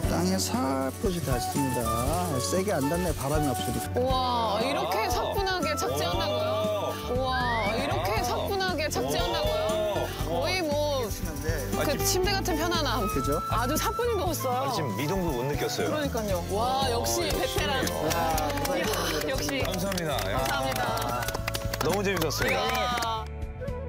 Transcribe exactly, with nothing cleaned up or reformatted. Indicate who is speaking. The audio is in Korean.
Speaker 1: 땅에 살포시 닿습니다. 세게 안 닿네, 바람이 없으니까.
Speaker 2: 우와, 이렇게 사뿐하게 착지한다고요? 우와, 이렇게 사뿐하게 착지한다고요? 거의 뭐 그 침대 같은 편안함.
Speaker 1: 그죠?
Speaker 2: 아주 사뿐히 누웠어요.
Speaker 3: 지금 미동도 못 느꼈어요.
Speaker 2: 그러니까요. 와, 역시 베테랑.
Speaker 1: 아,
Speaker 2: 이야, 역시.
Speaker 3: 감사합니다. 야,
Speaker 2: 감사합니다.
Speaker 3: 너무 재밌었습니다.
Speaker 2: 와.